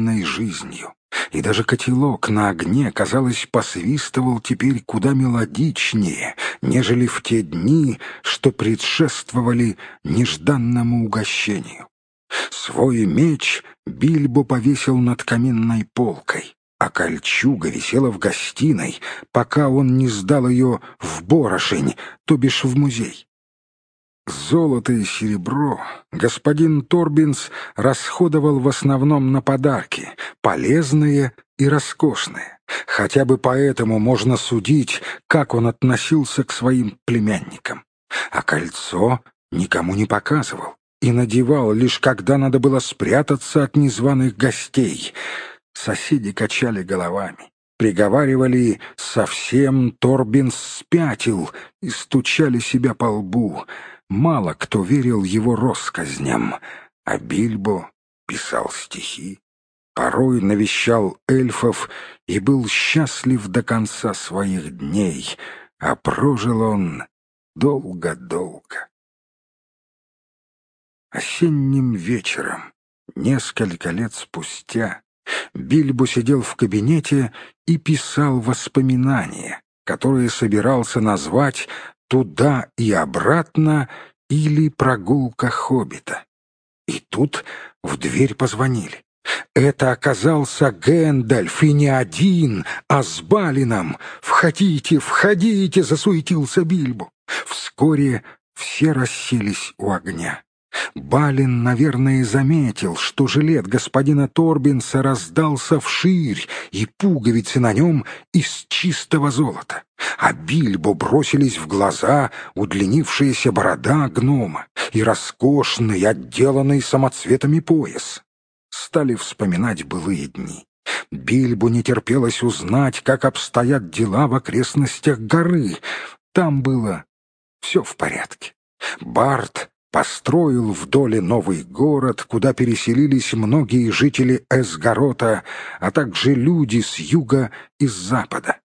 реальной жизнью. И даже котелок на огне, казалось, посвистывал теперь куда мелодичнее, нежели в те дни, что предшествовали нежданному угощению. Свой меч Бильбо повесил над каминной полкой, а кольчуга висела в гостиной, пока он не сдал ее в Борошень, то бишь в музей. Золото и серебро господин Торбинс расходовал в основном на подарки, полезные и роскошные. Хотя бы поэтому можно судить, как он относился к своим племянникам. А кольцо никому не показывал и надевал лишь когда надо было спрятаться от незваных гостей. Соседи качали головами, приговаривали: «Совсем Торбинс спятил», и стучали себя по лбу. Мало кто верил его россказням, а Бильбо писал стихи, порой навещал эльфов и был счастлив до конца своих дней, а прожил он долго-долго. Осенним вечером, несколько лет спустя, Бильбо сидел в кабинете и писал воспоминания, которые собирался назвать «Туда и обратно» или «Прогулка хоббита». И тут в дверь позвонили. Это оказался Гэндальф, и не один, а с Балином. «Входите, входите!» — засуетился Бильбо. Вскоре все расселись у огня. Балин, наверное, заметил, что жилет господина Торбинса раздался вширь, и пуговицы на нем из чистого золота. А Бильбо бросились в глаза удлинившаяся борода гнома и роскошный, отделанный самоцветами пояс. Стали вспоминать былые дни. Бильбо не терпелось узнать, как обстоят дела в окрестностях горы. Там было все в порядке. Барт построил в доле новый город, куда переселились многие жители Эсгарота, а также люди с юга и с запада.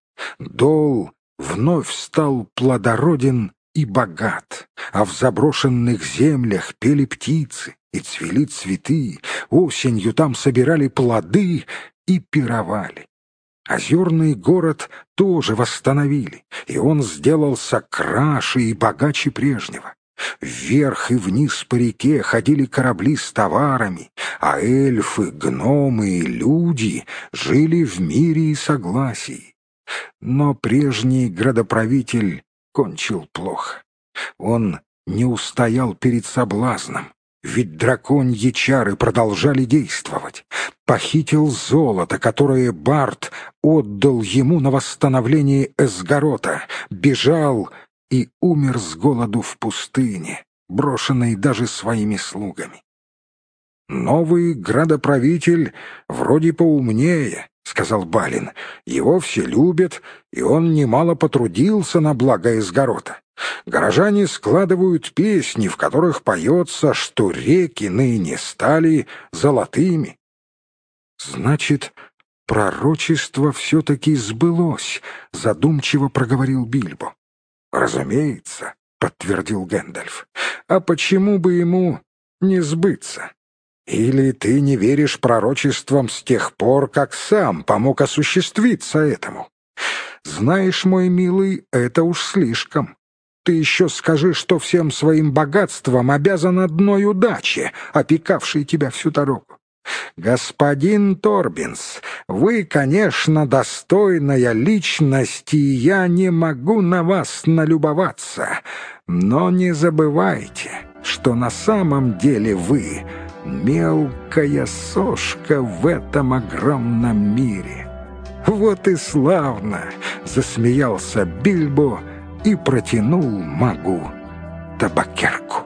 Дол вновь стал плодороден и богат, а в заброшенных землях пели птицы и цвели цветы, осенью там собирали плоды и пировали. Озерный город тоже восстановили, и он сделался краше и богаче прежнего. Вверх и вниз по реке ходили корабли с товарами, а эльфы, гномы и люди жили в мире и согласии. Но прежний градоправитель кончил плохо. Он не устоял перед соблазном, ведь драконьи чары продолжали действовать. Похитил золото, которое Барт отдал ему на восстановление Эсгарота, бежал и умер с голоду в пустыне, брошенный даже своими слугами. «Новый градоправитель вроде поумнее», — сказал Балин. «Его все любят, и он немало потрудился на благо Эсгарота. Горожане складывают песни, в которых поется, что реки ныне стали золотыми». «Значит, пророчество все-таки сбылось», — задумчиво проговорил Бильбо. «Разумеется», — подтвердил Гэндальф. «А почему бы ему не сбыться? Или ты не веришь пророчествам с тех пор, как сам помог осуществиться этому? Знаешь, мой милый, это уж слишком. Ты еще скажи, что всем своим богатством обязан одной удаче, опекавшей тебя всю дорогу. Господин Торбинс, вы, конечно, достойная личность, и я не могу на вас налюбоваться, но не забывайте, что на самом деле вы мелкая сошка в этом огромном мире». «Вот и славно!» — засмеялся Бильбо и протянул магу табакерку.